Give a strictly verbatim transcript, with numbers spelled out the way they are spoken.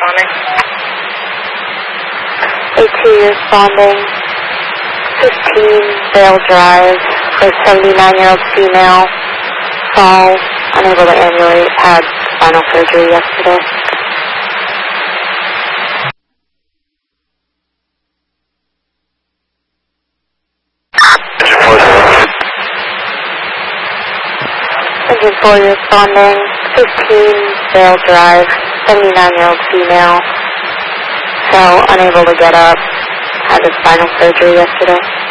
responding. A two responding. fifteen Vale Drive for seventy-nine-year-old female. Fall, unable to ambulate, had spinal surgery yesterday. Engine four responding. fifteen Vale Drive, seventy-nine-year-old female. Fell, unable to get up, had a spinal surgery yesterday.